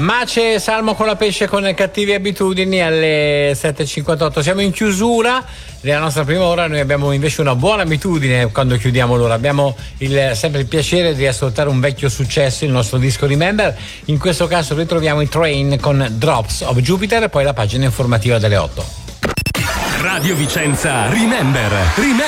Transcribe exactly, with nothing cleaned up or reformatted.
Mace Salmo con la pesce con cattive abitudini alle sette e cinquantotto. Siamo in chiusura della nostra prima ora. Noi abbiamo invece una buona abitudine quando chiudiamo l'ora. Abbiamo il, sempre il piacere di ascoltare un vecchio successo, il nostro disco Remember. In questo caso ritroviamo i Train con Drops of Jupiter e poi la pagina informativa delle otto. Radio Vicenza Remember. Remember.